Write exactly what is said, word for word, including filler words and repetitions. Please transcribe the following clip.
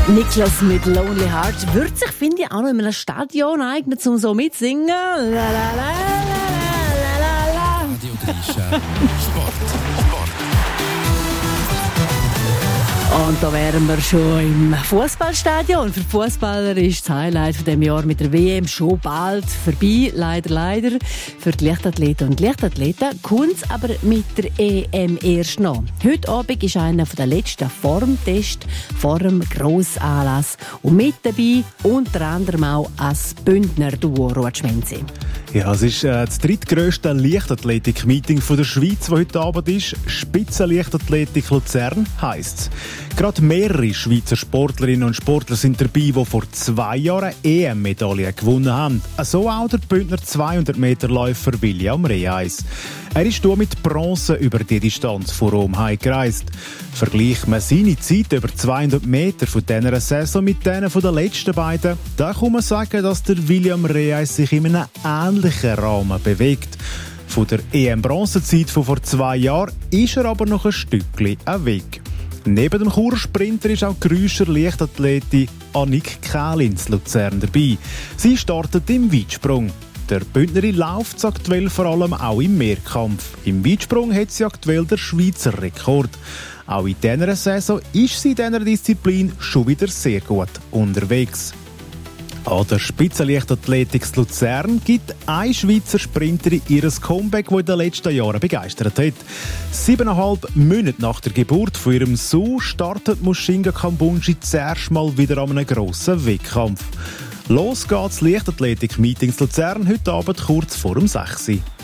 Niklas mit Lonely Heart würde sich, finde ich, auch noch in einem Stadion eignen, um so mitzusingen. La, la, la, la, la, la. Radio Drischa. Sport. Sport. Und da wären wir schon im Fußballstadion. Für die Fußballer ist das Highlight von dem Jahr mit der W M schon bald vorbei. Leider, leider. Für die Leichtathleten und Leichtathleten kommt es aber mit der E M erst noch. Heute Abend ist einer der letzten Formtests vor dem Grossanlass. Und mit dabei unter anderem auch das Bündner Duo Rutschmenzi. Ja, es ist äh, das drittgrösste Leichtathletik-Meeting der Schweiz, das heute Abend ist. Spitzenleichtathletik Luzern heisst es. Gerade mehrere Schweizer Sportlerinnen und Sportler sind dabei, die vor zwei Jahren E M-Medaillen gewonnen haben. So auch der Bündner zweihundert-Meter-Läufer William Reis. Er ist hier mit Bronze über die Distanz von Rom heimgereist. Vergleicht man seine Zeit über zweihundert Meter von dieser Saison mit denen von den letzten beiden, dann kann man sagen, dass der William Reis sich in einem ähnlichen Rahmen bewegt. Von der E M-Bronzezeit von vor zwei Jahren ist er aber noch ein Stückchen weg. Neben dem Chursprinter ist auch die Grüscher Leichtathletin Annik Kählin in Luzern dabei. Sie startet im Weitsprung. Der Bündnerin läuft aktuell vor allem auch im Mehrkampf. Im Weitsprung hat sie aktuell den Schweizer Rekord. Auch in dieser Saison ist sie in dieser Disziplin schon wieder sehr gut unterwegs. An der Spitzenleichtathletik Luzern gibt eine Schweizer Sprinterin ihr Comeback, das in den letzten Jahren begeistert hat. Siebeneinhalb Monate nach der Geburt von ihrem Sohn startet Mushinga Kambunji zuerst mal wieder an einem grossen Wettkampf. Los geht's Leichtathletik-Meetings Luzern heute Abend kurz vor um sechs Uhr.